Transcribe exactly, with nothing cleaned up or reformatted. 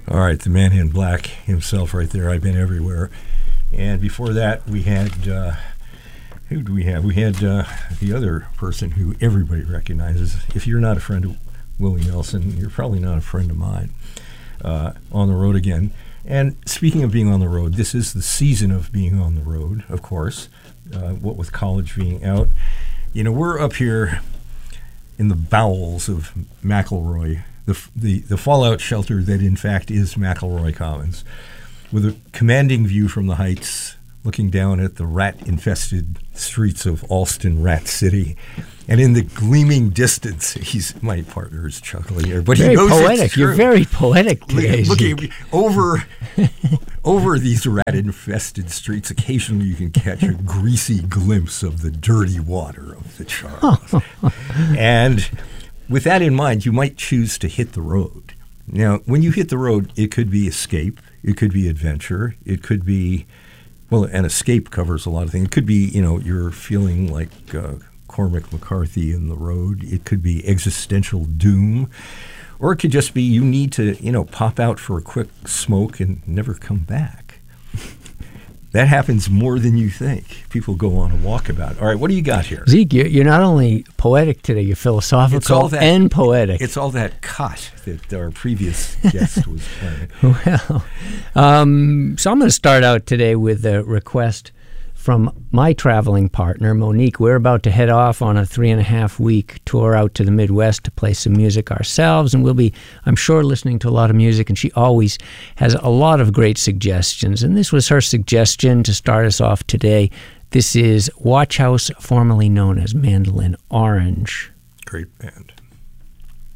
All right, the man in black himself right there. I've been everywhere. And before that, we had, uh, who do we have? We had uh, the other person who everybody recognizes. If you're not a friend of Willie Nelson, you're probably not a friend of mine. Uh, on the road again. And speaking of being on the road, this is the season of being on the road, of course, uh, what with college being out. You know, we're up here in the bowels of McElroy, the, the, the fallout shelter that in fact is McElroy Commons, with a commanding view from the heights, looking down at the rat-infested streets of Alston Rat City. And in the gleaming distance, he's my partner is chuckling here, but very he knows poetic. It's true. You're very poetic today. Looking over over these rat-infested streets, occasionally you can catch a greasy glimpse of the dirty water of the Charles. And with that in mind, you might choose to hit the road. Now, when you hit the road, it could be escape, it could be adventure, it could be, well, an escape covers a lot of things. It could be, you know, you're feeling like uh, Cormac McCarthy in the road. It could be existential doom, or it could just be you need to, you know, pop out for a quick smoke and never come back. That happens more than you think. People go on a walkabout. All right, what do you got here? Zeke, you're not only poetic today, you're philosophical that, and poetic. It's all that cut that our previous guest was playing. Well, um, so I'm going to start out today with a request from my traveling partner, Monique. We're about to head off on a three and a half week tour out to the Midwest to play some music ourselves, and we'll be, I'm sure, listening to a lot of music, and she always has a lot of great suggestions, and this was her suggestion to start us off today. This is Watch House, formerly known as Mandolin Orange. Great band.